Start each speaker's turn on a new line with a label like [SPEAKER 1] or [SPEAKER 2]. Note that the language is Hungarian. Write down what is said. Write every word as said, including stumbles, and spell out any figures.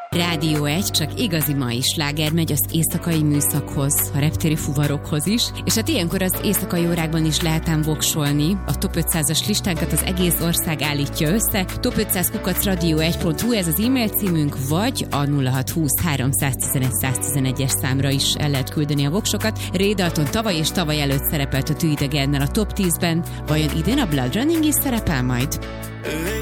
[SPEAKER 1] Rádió egy, csak igazi mai sláger megy az éjszakai műszakhoz, a reptéri fuvarokhoz is, és hát ilyenkor az éjszakai órákban is lehet ám voksolni. A top ötszázas listánkat az egész ország állítja össze. top ötszáz kukac radio egy pont hu ez az e-mail címünk, vagy a nulla hat húsz háromszáztizenegy száztizenegyes számra is el lehet küldeni a voksokat. Ray Dalton tavaly és tavaly előtt szerepelt a Tűidegennel a top tízben. Vajon idén a Blood Running is szerepel majd?